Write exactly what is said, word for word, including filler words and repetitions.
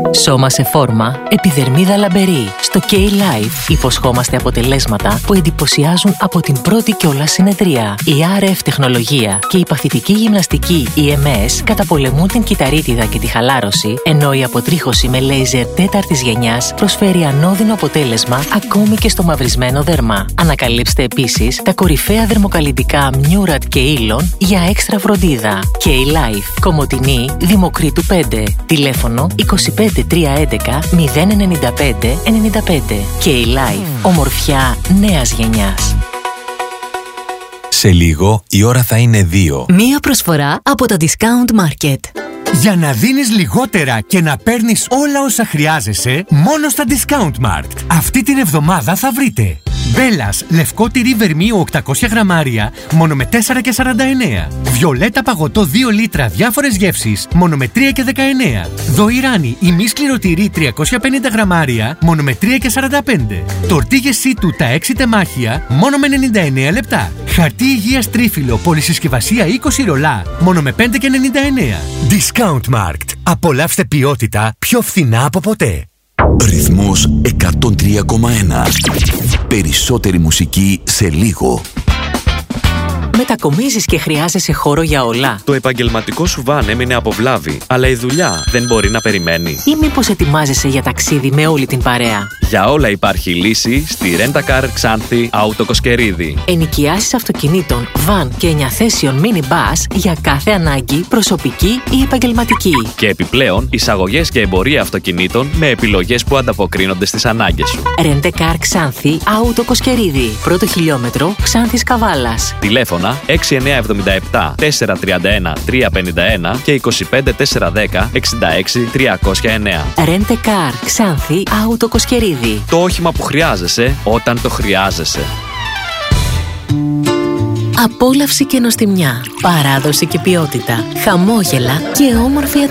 Σώμα σε φόρμα, επιδερμίδα λαμπερή. Στο K-Life υποσχόμαστε αποτελέσματα που εντυπωσιάζουν από την πρώτη κιόλας συνεδρία. Η αρ εφ τεχνολογία και η παθητική γυμναστική ι εμ ες καταπολεμούν την κυταρίτιδα και τη χαλάρωση, ενώ η αποτρίχωση με λέιζερ τέταρτης γενιάς προσφέρει ανώδυνο αποτέλεσμα ακόμη και στο μαυρισμένο δέρμα. Ανακαλύψτε επίσης τα κορυφαία δερμοκαλλυντικά Murat και Elon για έξτρα φροντίδα. K-Life, Κομοτηνή, Δημοκρίτου πέντε. Τηλέφωνο είκοσι πέντε τριακόσια έντεκα μηδέν ενενήντα πέντε ενενήντα πέντε. K-Life, ομορφιά νέας γενιάς. Σε λίγο η ώρα θα είναι δύο. Μία προσφορά από το Discount Market. Για να δίνεις λιγότερα και να παίρνεις όλα όσα χρειάζεσαι, μόνο στα Discount Market. Αυτή την εβδομάδα θα βρείτε Μπέλας, λευκό τυρί βερμίου οκτακόσια γραμμάρια, μόνο με τέσσερα και σαράντα εννέα. Βιολέτα παγωτό δύο λίτρα διάφορες γεύσεις, μόνο με τρία και δεκαεννέα. Δοϊράνι, ημίσκληρο τυρί τριακόσια πενήντα γραμμάρια, μόνο με τρία και σαράντα πέντε. Τορτίγες σίτου τα έξι τεμάχια, μόνο με ενενήντα εννέα λεπτά. Χαρτί υγείας τρίφυλλο, πολυσυσκευασία είκοσι ρολά, μόνο με πέντε και ενενήντα εννέα. Discount Market. Απολαύστε ποιότητα πιο φθηνά από ποτέ. Ρυθμός εκατόν τρία κόμμα ένα. Περισσότερη μουσική σε λίγο. Μετακομίζεις και χρειάζεσαι χώρο για όλα. Το επαγγελματικό σου βαν έμεινε από βλάβη, αλλά η δουλειά δεν μπορεί να περιμένει. Ή μήπως ετοιμάζεσαι για ταξίδι με όλη την παρέα. Για όλα υπάρχει λύση στη Rent-A-Car Ξάνθη Auto Κοσκερίδη. Ενοικιάσεις αυτοκινήτων, βαν και εννιαθέσεων mini bus για κάθε ανάγκη, προσωπική ή επαγγελματική. Και επιπλέον εισαγωγές και εμπορία αυτοκινήτων με επιλογές που ανταποκρίνονται στις ανάγκες σου. Rent-A-Car Ξάνθη Auto Κοσκερίδη. Πρώτο χιλιόμετρο Ξάνθης Καβάλας. Τηλέφωνα έξι εννιά επτά επτά τέσσερα τρία ένα τρία πέντε ένα και είκοσι πέντε τετρακόσια δέκα εξήντα έξι τριακόσια εννέα. Rent-A-Car Ξάνθη Auto Κοσκερίδη. Το όχημα που χρειάζεσαι όταν το χρειάζεσαι. Απόλαυση και νοστιμιά, παράδοση και ποιότητα, χαμόγελα και όμορφη